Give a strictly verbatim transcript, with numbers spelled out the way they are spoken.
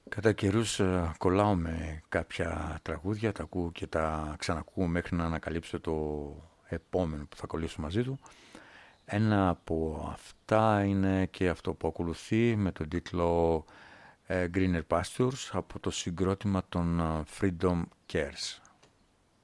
Κατά καιρούς ε, κολλάω με κάποια τραγούδια, τα ακούω και τα ξανακούω μέχρι να ανακαλύψω το επόμενο που θα κολλήσω μαζί του. Ένα από αυτά είναι και αυτό που ακολουθεί με τον τίτλο ε, Greener Pastures από το συγκρότημα των ε, Freedom Cares.